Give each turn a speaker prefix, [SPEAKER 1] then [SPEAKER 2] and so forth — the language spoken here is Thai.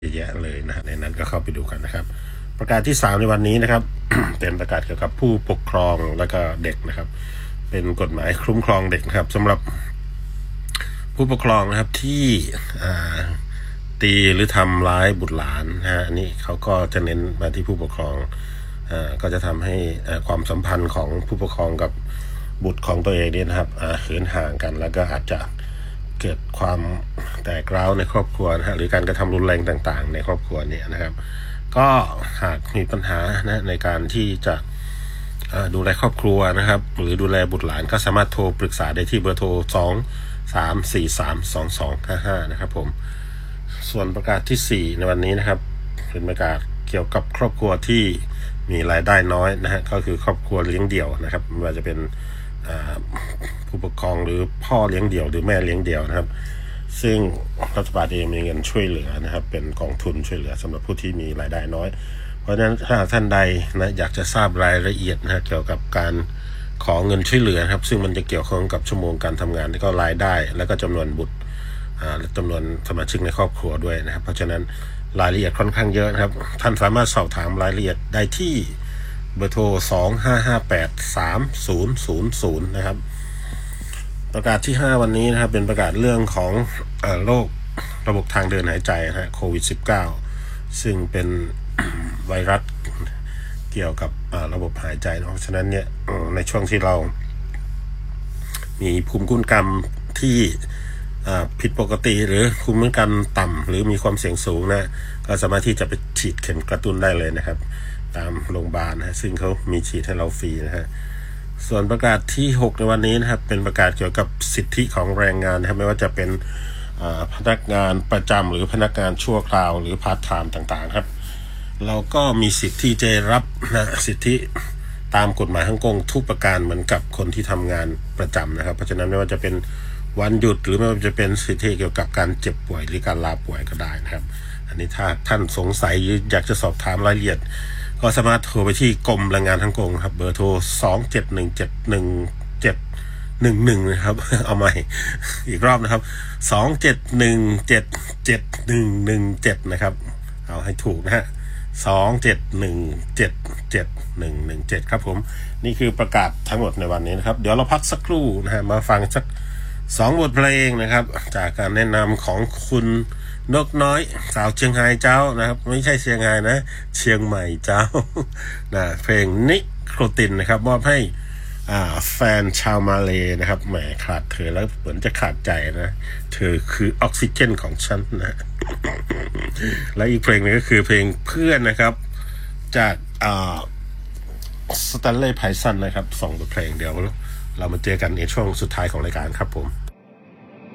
[SPEAKER 1] เยอะแยะเลยนะในนั้นก็เข้าไปดูกันนะครับประกาศที่3ในวันนี้นะครับ เป็นประกาศเกี่ยวกับผู้ปกครองและก็เด็กนะครับเป็นกฎหมายคุ้มครองเด็กนะครับสำหรับผู้ปกครองนะครับที่ตีหรือทำร้ายบุตรหลานนะฮะอันนี้เขาก็จะเน้นมาที่ผู้ปกครองก็จะทำให้ความสัมพันธ์ของผู้ปกครองกับบุตรของตัวเองเนี่ยนะครับเหินห่างกันแล้วก็อาจจะเกิดความแตกร้าวในครอบครัวนะฮะหรือการกระทำรุนแรงต่างๆในครอบครัวเนี่ยนะครับก็หากมีปัญหานะในการที่จะดูแลครอบครัวนะครับหรือดูแลบุตรหลานก็สามารถโทรปรึกษาได้ที่เบอร์โทร2-3-4-3-2255นะครับผมส่วนประกาศที่4ในวันนี้นะครับเป็นประกาศเกี่ยวกับครอบครัวที่มีรายได้น้อยนะฮะก็คือครอบครัวเลี้ยงเดี่ยวนะครับไม่ว่าจะเป็นผู้ปกครองหรือพ่อเลี้ยงเดี่ยวหรือแม่เลี้ยงเดี่ยวนะครับซึ่งรัฐบาลเองมีเงินช่วยเหลือนะครับเป็นกองทุนช่วยเหลือสำหรับผู้ที่มีรายได้น้อยเพราะฉะนั้นถ้าท่านใดนะอยากจะทราบรายละเอียดนะเกี่ยวกับการขอเงินช่วยเหลือครับซึ่งมันจะเกี่ยวข้องกับชั่วโมงการทำงานแล้วก็รายได้แล้วก็จำนวนบุตรและจำนวนสมาชิกในครอบครัวด้วยนะครับเพราะฉะนั้นรายละเอียดค่อนข้างเยอะนะครับท่านสามารถสอบถามรายละเอียดได้ที่เบอร์โทร25583000นะครับประกาศที่5วันนี้นะครับเป็นประกาศเรื่องของโรคระบบทางเดินหายใจนะฮะโควิด -19 ซึ่งเป็น ไวรัสเกี่ยวกับระบบหายใจเพราะฉะนั้นเนี่ยในช่วงที่เรามีภูมิคุ้มกันที่ผิดปกติหรือภูมิคุ้มกันต่ำหรือมีความเสี่ยงสูงนะก็สามารถที่จะไปฉีดเข็มกระตุ้นได้เลยนะครับตามโรงพยาบาลนะซึ่งเขามีฉีดให้เราฟรีนะฮะส่วนประกาศที่6ในวันนี้นะครับเป็นประกาศเกี่ยวกับสิทธิของแรงงานนะครับไม่ว่าจะเป็นพนักงานประจำหรือพนักงานชั่วคราวหรือพาร์ทไทม์ต่างๆครับเราก็มีสิทธิที่จะรับนะสิทธิตามกฎหมายฮ่องกงทุกประการเหมือนกับคนที่ทำงานประจำนะครับเพราะฉะนั้นไม่ว่าจะเป็นวันหยุดหรือไม่ว่าจะเป็นสิทธิเกี่ยวกับการเจ็บป่วยหรือการลาป่วยก็ได้นะครับอันนี้ถ้าท่านสงสัยอยากจะสอบถามรายละเอียดก็สามารถโทรไปที่กรมแรงงานฮ่องกงครับเบอร์โทร2717111นะครับเอาใหม่อีกรอบนะครับ271771117นะครับเอาให้ถูกนะฮะ271771117ครับผมนี่คือประกาศทั้งหมดในวันนี้นะครับเดี๋ยวเราพักสักครู่นะฮะมาฟังสัก2บทเพลงนะครับจากการแนะนำของคุณนกน้อยสาวเชียงรายเจ้านะครับไม่ใช่เชียงรายนะเชียงใหม่เจ้านะเพลงนิโคตินนะครับมอบให้แฟนชาวมาเลนะครับแหมขาดเธอแล้วเหมือนจะขาดใจนะเธอคือออกซิเจนของฉันนะและอีกเพลงนึงก็คือเพลงเพื่อนนะครับจากสแตนเลย์ไพสันนะครับ2บทเพลงเดี๋ยวเรามาเจอกันในช่วงสุดท้ายของรายการครับผม